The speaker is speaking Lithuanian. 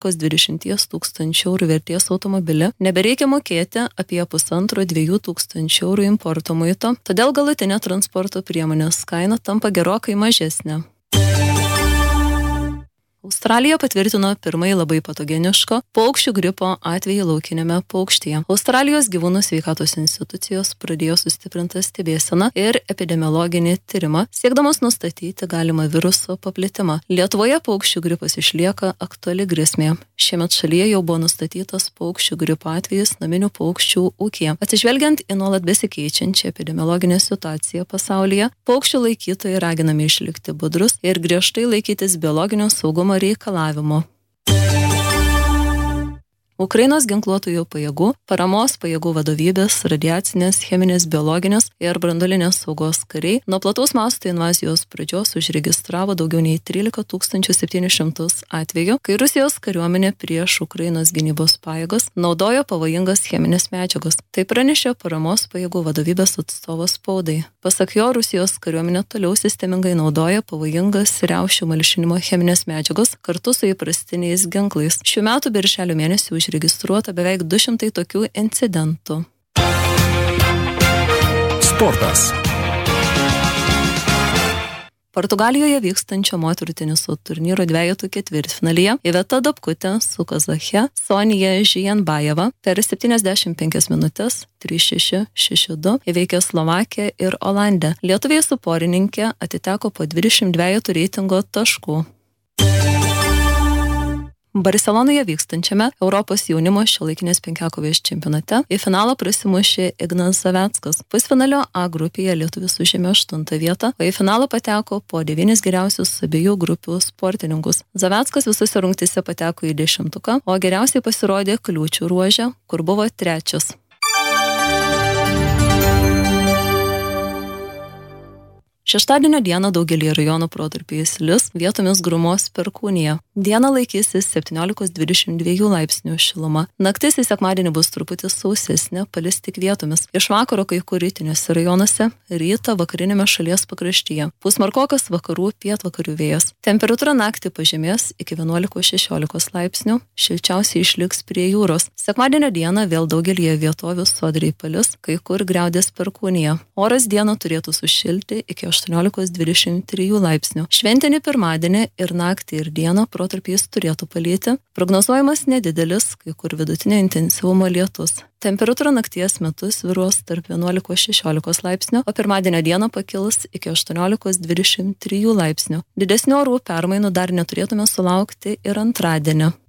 20 tūkstančių eurų vertės automobilį, nebereikia mokėti apie 1,5–2 tūkstančių eurų importo muito, todėl galutinė transporto priemonės kaina tampa gerokai mažesnė. Australija patvirtino pirmąjį labai patogeniško paukščių gripo atvejį laukiniame paukštyje. Australijos gyvūnų sveikatos institucijos pradėjo sustiprintą stebėseną ir epidemiologinį tyrimą, siekdamos nustatyti galimą viruso paplitimą. Lietuvoje paukščių gripas išlieka aktuali grėsmė. Šiemet šalyje jau buvo nustatytas paukščių gripo atvejis naminių paukščių ūkyje. Atsižvelgiant į nuolat besikeičiančią epidemiologinę situaciją pasaulyje, paukščių laikytojai raginami išlikti budrus ir griežtai laikytis biologinio saugumo reikalavimo. Ukrainos ginkluotųjų pajėgų, paramos pajėgų vadovybės, radiacinės, cheminės, biologinės ir branduolinės saugos kariai nuo plataus masto invazijos pradžios užregistravo daugiau nei 13 700 atvejų, kai Rusijos kariuomenė prieš Ukrainos gynybos pajėgas naudojo pavojingas cheminės medžiagas. Tai pranešė paramos pajėgų vadovybės atstovas spaudai. Pasak jo, Rusijos kariuomenė toliau sistemingai naudoja pavojingas riaušių malšinimo cheminės medžiagos kartu su įprastiniais ginklais. Šių metų birželio mėnesį užregistruota beveik 200 tokių incidentų. Sportas. Portugalijoje vykstančio moterų teniso turnyro dvejetų ketvirtfinalyje Iveta Dabkutė su kazache Sonija Žijanbajeva per 75 minutes 3-6, 6-2 įveikė Slovakiją ir Olandę. Lietuviai su porininkė atiteko po 20 dvejetų reitingo taškų. Barcelonoje vykstančiame Europos jaunimo šiuolaikinės penkiakovės čempionate į finalą prasimušė Ignas Zaveckas. Pusfinalio A grupėje lietuvis užėmė 8 vietą, o į finalą pateko po 9 geriausius abiejų grupių sportininkus. Zaveckas visose rungtyse pateko į 10-tuką, o geriausiai pasirodė kliūčių ruože, kur buvo 3. Šeštadienio dieną daugelį rajonų protarpiais lis, vietomis grumos perkūnija. Dieną laikysis 17–22 laipsnių šiluma. Naktis į sekmadienį bus truputį sausesnė, palis tik vietomis. Iš vakaro kai kur rytiniuose rajonuose, rytą vakarinėme šalies pakraštyje. Pūs smarkokas vakarų pietvakarių vėjas. Temperatūra naktį pažemės iki 11–16 laipsnių, šilčiausiai išliks prie jūros. Sekmadienio dieną vėl daugelį vietovių sodriai palis, kai kur griaudės perkūnija. Oras dieną turėtų sušilti iki 18–23 laipsnių. Šventinį pirmadienį ir naktį ir dieną protarpiais turėtų palyti. Prognozuojamas nedidelis, kai kur vidutinio intensyvumo lietus. Temperatūra nakties metu svyruos tarp 11–16 laipsnių, o pirmadienio dieną pakils iki 18–23 laipsnių. Didesnių orų permainų dar neturėtume sulaukti ir antradienį.